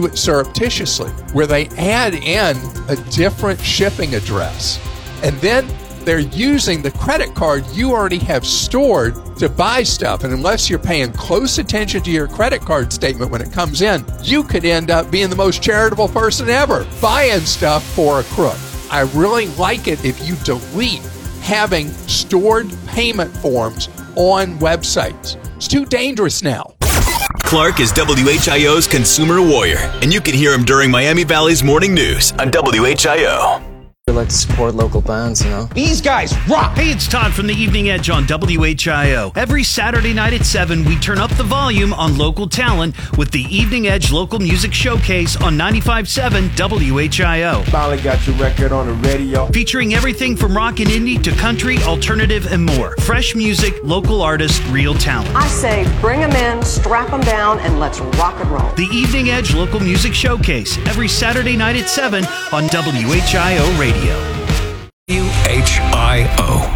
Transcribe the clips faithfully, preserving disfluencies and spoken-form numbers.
do it surreptitiously, where they add in a different shipping address. And then they're using the credit card you already have stored to buy stuff. And unless you're paying close attention to your credit card statement when it comes in, you could end up being the most charitable person ever, buying stuff for a crook. I really like it if you delete having stored payment forms on websites. It's too dangerous now. Clark is W H I O's consumer warrior, and you can hear him during Miami Valley's morning news on W H I O. We like to support local bands, you know. These guys rock! Hey, it's Todd from the Evening Edge on W H I O. Every Saturday night at seven, we turn up the volume on local talent with the Evening Edge Local Music Showcase on ninety-five point seven W H I O. Finally got your record on the radio. Featuring everything from rock and indie to country, alternative, and more. Fresh music, local artists, real talent. I say bring them in, strap them down, and let's rock and roll. The Evening Edge Local Music Showcase, every Saturday night at seven on W H I O Radio. W H I O.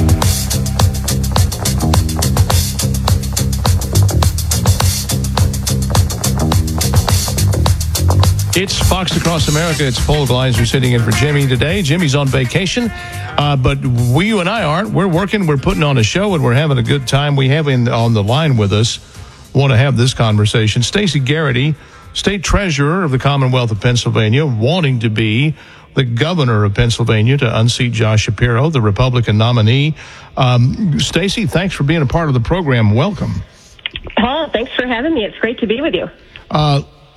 It's Fox Across America. It's Paul Gleiser sitting in for Jimmy today. Jimmy's on vacation, uh, but we, you and I aren't. We're working. We're putting on a show, and we're having a good time. We have in, on the line with us, want to have this conversation, Stacey Garrity, State Treasurer of the Commonwealth of Pennsylvania, wanting to be the governor of Pennsylvania to unseat Josh Shapiro, the Republican nominee. Um, Stacey, thanks for being a part of the program. Welcome. Paul, thanks for having me. It's great to be with you. Uh,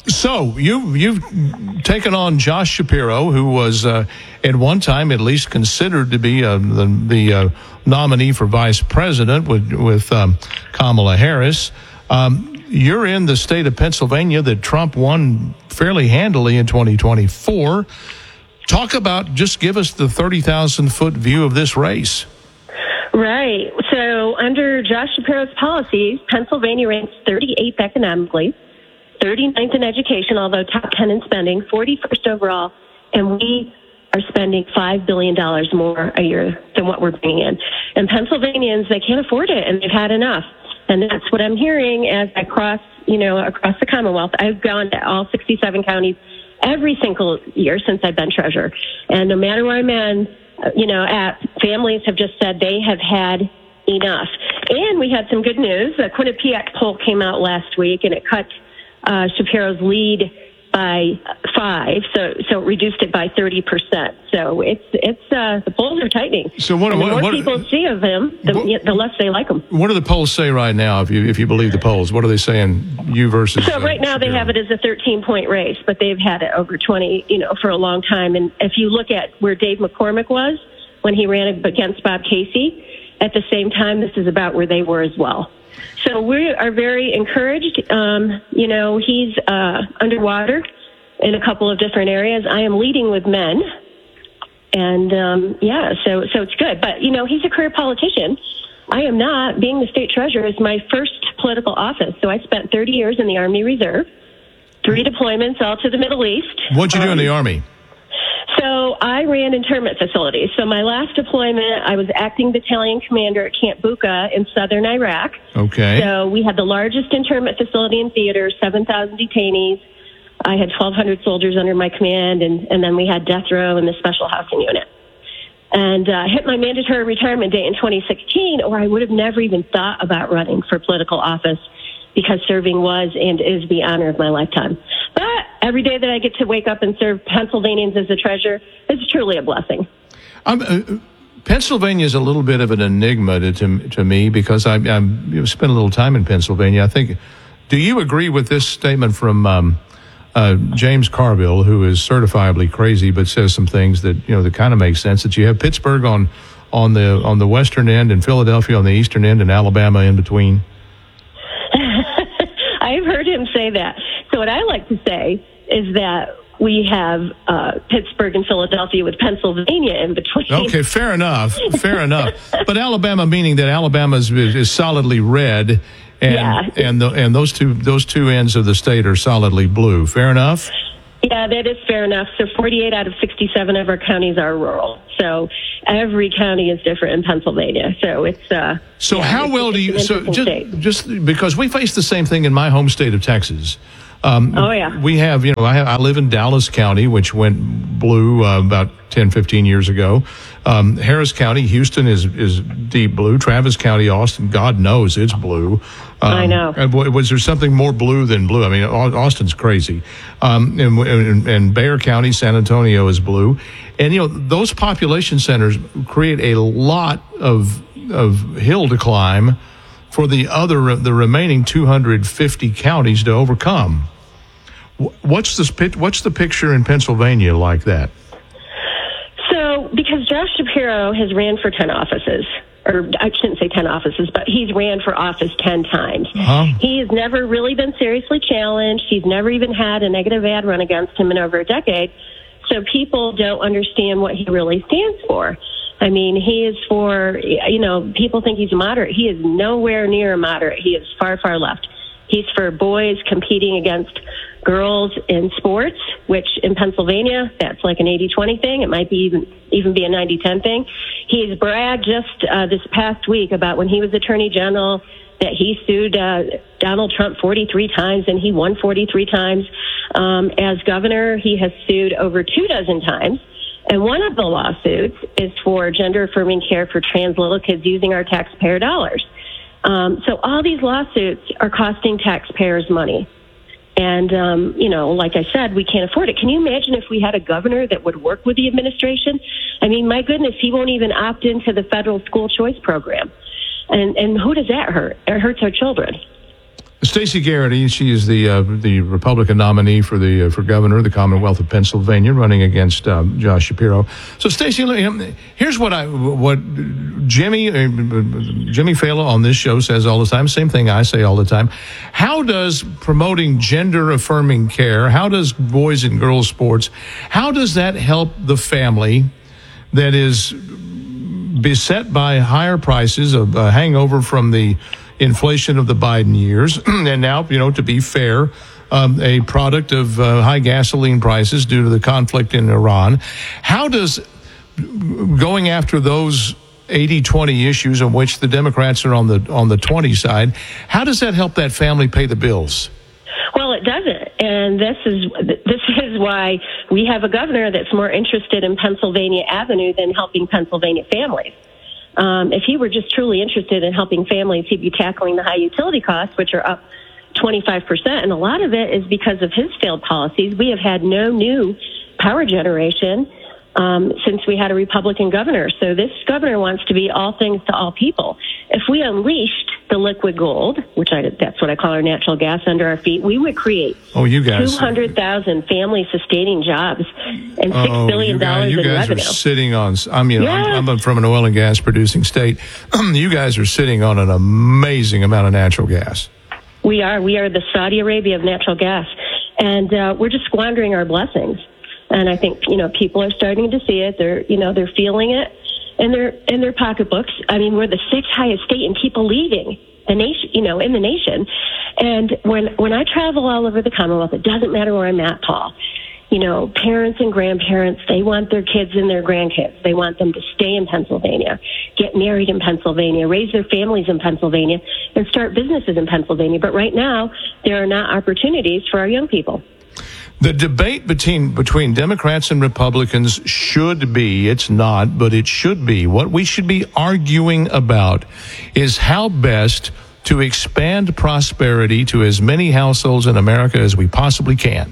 so you, you've taken on Josh Shapiro, who was uh, at one time at least considered to be uh, the, the uh, nominee for vice president with, with um, Kamala Harris. Um, you're in the state of Pennsylvania that Trump won fairly handily in twenty twenty-four. Talk about, just give us the thirty thousand foot view of this race. Right. So under Josh Shapiro's policies, Pennsylvania ranks thirty-eighth economically, thirty-ninth in education, although top ten in spending, forty-first overall, and we are spending five billion dollars more a year than what we're bringing in. And Pennsylvanians, they can't afford it, and they've had enough. And that's what I'm hearing as I cross, you know, across the Commonwealth. I've gone to all sixty-seven counties every single year since I've been treasurer. And no matter where I'm in, you know, at, families have just said they have had enough. And we had some good news. The Quinnipiac poll came out last week, and it cut uh, Shapiro's lead by five, so so it reduced it by thirty percent. So it's it's uh, the polls are tightening. So what, and the what, more what, people see of him, the, what, the less they like him. What do the polls say right now? If you if you believe the polls, what are they saying? You versus so right now Shapiro? They have it as a thirteen point race, but they've had it over twenty, you know, for a long time. And if you look at where Dave McCormick was when he ran against Bob Casey, at the same time, this is about where they were as well. So we are very encouraged. Um, you know, he's uh, underwater in a couple of different areas. I am leading with men. And, um, yeah, so so it's good. But, you know, he's a career politician. I am not. Being the state treasurer is my first political office. So I spent thirty years in the Army Reserve, three deployments all to the Middle East. What'd you do um, in the Army? So I ran internment facilities. So my last deployment, I was acting battalion commander at Camp Bucca in southern Iraq. Okay. So we had the largest internment facility in theater, seven thousand detainees. I had twelve hundred soldiers under my command, and, and then we had death row and the special housing unit. And I uh, hit my mandatory retirement date in twenty sixteen, or I would have never even thought about running for political office, because serving was and is the honor of my lifetime. But every day that I get to wake up and serve Pennsylvanians as a treasurer is truly a blessing. Um, uh, Pennsylvania is a little bit of an enigma to to, to me, because I, I spent a little time in Pennsylvania. I think, do you agree with this statement from um, uh, James Carville, who is certifiably crazy but says some things that, you know, that kind of make sense, that you have Pittsburgh on on the on the western end and Philadelphia on the eastern end and Alabama in between? I've heard him say that. So what I like to say is that we have uh, Pittsburgh and Philadelphia with Pennsylvania in between. Okay, fair enough. Fair enough. But Alabama, meaning that Alabama is, is solidly red, and yeah. and the, and those two those two ends of the state are solidly blue. Fair enough. Yeah, that is fair enough. So forty-eight out of sixty-seven of our counties are rural. So every county is different in Pennsylvania. So it's uh. So yeah, how it's, well it's do you? So just state. just because we face the same thing in my home state of Texas. Um, Oh, yeah. We have, you know, I, have, I live in Dallas County, which went blue uh, about ten, fifteen years ago. Um, Harris County, Houston is is deep blue. Travis County, Austin, God knows it's blue. Um, I know. and was there something more blue than blue? I mean, Austin's crazy. Um, and, and, and Bexar County, San Antonio is blue. And, you know, those population centers create a lot of of hill to climb for the other, the remaining two hundred fifty counties to overcome. What's the, what's the picture in Pennsylvania like that? So, because Josh Shapiro has ran for ten offices, or I shouldn't say ten offices, but he's ran for office ten times. Uh-huh. He has never really been seriously challenged. He's never even had a negative ad run against him in over a decade. So people don't understand what he really stands for. I mean, he is for, you know, people think he's a moderate. He is nowhere near a moderate. He is far, far left. He's for boys competing against girls in sports, which in Pennsylvania, that's like an eighty twenty thing. It might be even even be a ninety ten thing. He's bragged just uh, this past week about when he was Attorney General that he sued uh, Donald Trump forty-three times, and he won forty-three times. Um, as governor, he has sued over two dozen times. And one of the lawsuits is for gender-affirming care for trans little kids using our taxpayer dollars. Um, so all these lawsuits are costing taxpayers money. And, um, you know, like I said, we can't afford it. Can you imagine if we had a governor that would work with the administration? I mean, my goodness, he won't even opt into the federal school choice program. And, and who does that hurt? It hurts our children. Stacey Garrity, she is the uh, the Republican nominee for the uh, for governor of the Commonwealth of Pennsylvania, running against uh, Josh Shapiro. So, Stacey, here's what I what Jimmy uh, Jimmy Fallon on this show says all the time. Same thing I say all the time. How does promoting gender affirming care? How does boys and girls sports? How does that help the family that is beset by higher prices, a, a hangover from the inflation of the Biden years, and now, you know, to be fair, um, a product of uh, high gasoline prices due to the conflict in Iran. How does going after those eighty twenty issues in which the Democrats are on the on the twenty side, how does that help that family pay the bills? Well, it doesn't, and this is this is why we have a governor that's more interested in Pennsylvania Avenue than helping Pennsylvania families. Um, if he were just truly interested in helping families, he'd be tackling the high utility costs, which are up twenty-five percent. And a lot of it is because of his failed policies. We have had no new power generation um, since we had a Republican governor. So this governor wants to be all things to all people. If we unleashed the liquid gold, which I, that's what I call our natural gas under our feet, we would create oh, you guys, two hundred thousand family-sustaining jobs and six oh, billion dollars you guys, in you guys revenue. Are sitting on, I mean, yeah. I'm, I'm from an oil and gas producing state. You guys are sitting on an amazing amount of natural gas. We are. We are the Saudi Arabia of natural gas. And uh, we're just squandering our blessings. And I think, you know, people are starting to see it. They're, you know, they're feeling it in their in their pocketbooks. I mean, we're the sixth highest state, and people leaving the nation, you know, in the nation. And when when I travel all over the Commonwealth, it doesn't matter where I'm at, Paul. You know, parents and grandparents, they want their kids and their grandkids. They want them to stay in Pennsylvania, get married in Pennsylvania, raise their families in Pennsylvania, and start businesses in Pennsylvania. But right now, there are not opportunities for our young people. The debate between between Democrats and Republicans should be, it's not, but it should be, what we should be arguing about is how best to expand prosperity to as many households in America as we possibly can.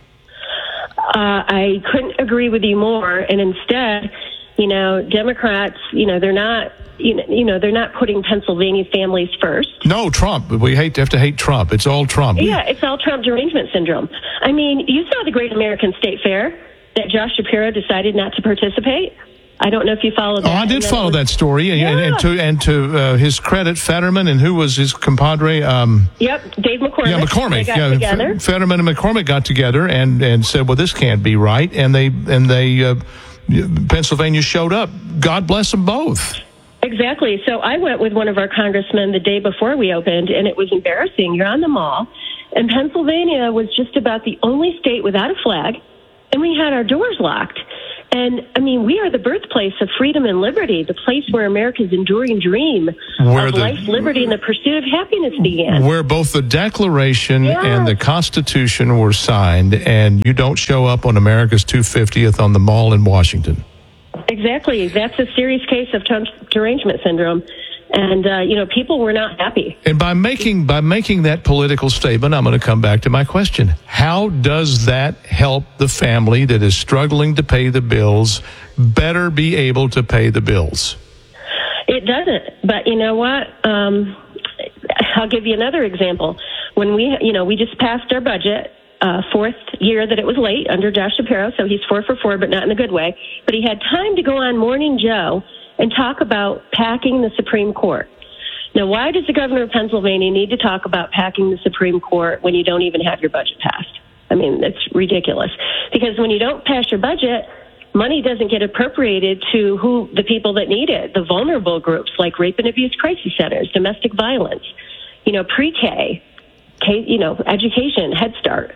Uh, I couldn't agree with you more. And instead, you know, Democrats, you know, they're not, you know, you know, they're not putting Pennsylvania families first. No, Trump. We hate to have to hate Trump. It's all Trump. Yeah, it's all Trump derangement syndrome. I mean, you saw the Great American State Fair that Josh Shapiro decided not to participate. I don't know if you followed that. Oh, I did follow was, that story. And, yeah. and to and to uh, his credit, Fetterman and who was his compadre? Um, yep, Dave McCormick. Yeah, McCormick. They got yeah, together. Fetterman and McCormick got together and, and said, well, this can't be right. And they, and they uh, Pennsylvania showed up. God bless them both. Exactly. So I went with one of our congressmen the day before we opened, and it was embarrassing. You're on the mall, and Pennsylvania was just about the only state without a flag, and we had our doors locked. And, I mean, we are the birthplace of freedom and liberty, the place where America's enduring dream Where of the- life, liberty, and the pursuit of happiness began. Where both the Declaration Yes. and the Constitution were signed, and you don't show up on America's two hundred fiftieth on the Mall in Washington. Exactly. That's a serious case of ter- derangement syndrome. And, uh, you know, people were not happy. And by making by making that political statement, I'm going to come back to my question. How does that help the family that is struggling to pay the bills better be able to pay the bills? It doesn't. But you know what? Um, I'll give you another example. When we, you know, we just passed our budget, uh, fourth year that it was late under Josh Shapiro, so he's four for four, but not in a good way. But he had time to go on Morning Joe and talk about packing the Supreme Court. Now, why does the governor of Pennsylvania need to talk about packing the Supreme Court when you don't even have your budget passed? I mean, that's ridiculous. Because when you don't pass your budget, money doesn't get appropriated to who the people that need it, the vulnerable groups like rape and abuse crisis centers, domestic violence, you know, pre-K, K, you know, education, Head Start.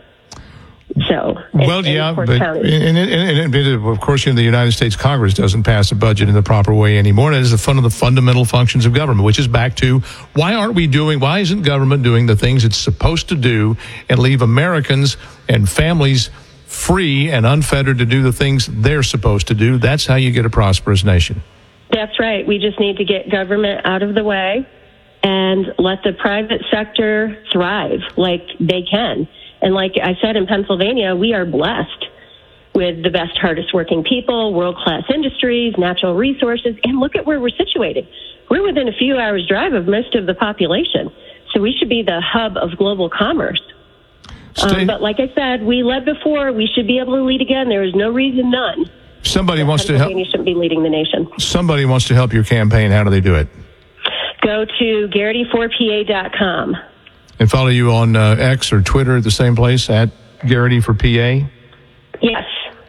So, and, well, and yeah, of course, but counties. and, and, and, and of course, you know, the United States Congress doesn't pass a budget in the proper way anymore. That is the fun of the fundamental functions of government, which is back to why aren't we doing? Why isn't government doing the things it's supposed to do and leave Americans and families free and unfettered to do the things they're supposed to do? That's how you get a prosperous nation. That's right. We just need to get government out of the way and let the private sector thrive like they can. And like I said, in Pennsylvania, we are blessed with the best, hardest working people, world-class industries, natural resources, and look at where we're situated. We're within a few hours' drive of most of the population, so we should be the hub of global commerce. Um, but like I said, we led before. We should be able to lead again. There is no reason none. Somebody wants to help. Pennsylvania shouldn't be leading the nation. Somebody wants to help your campaign. How do they do it? Go to Garrity four P A dot com. And follow you on uh, X or Twitter at the same place, at Garrity for P A? Yes.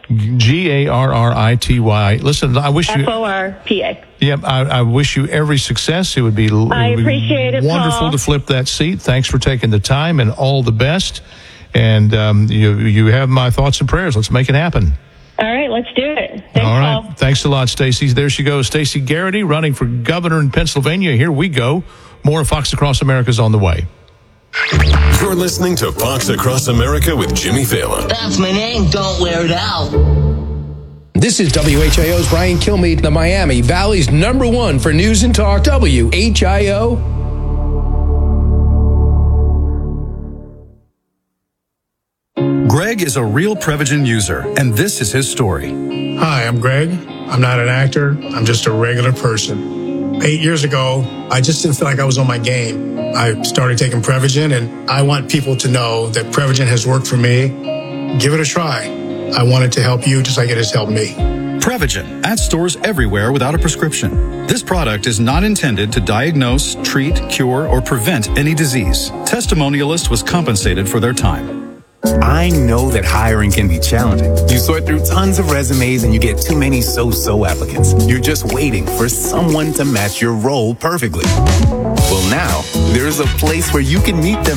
G A R R I T Y. Listen, I wish you... F O R P A. Yep, I, I wish you every success. It would be, it would I be appreciate it, wonderful Paul. to flip that seat. Thanks for taking the time, and all the best. And um, you, you have my thoughts and prayers. Let's make it happen. All right, let's do it. Thanks, All right. Paul. Thanks a lot, Stacey. There she goes. Stacey Garrity running for governor in Pennsylvania. Here we go. More Fox Across America's on the way. You're listening to Fox Across America with Jimmy Fallon. That's my name. Don't wear it out. This is W H I O's Brian Kilmeade, the Miami Valley's number one for news and talk. W H I O. Greg is a real Prevagen user, and this is his story. Hi, I'm Greg. I'm not an actor. I'm just a regular person. Eight years ago, I just didn't feel like I was on my game. I started taking Prevagen, and I want people to know that Prevagen has worked for me. Give it a try. I want it to help you just like it has helped me. Prevagen, at stores everywhere without a prescription. This product is not intended to diagnose, treat, cure, or prevent any disease. Testimonialist was compensated for their time. I know that hiring can be challenging. You sort through tons of resumes and you get too many so-so applicants. You're just waiting for someone to match your role perfectly. Well, now, there's a place where you can meet them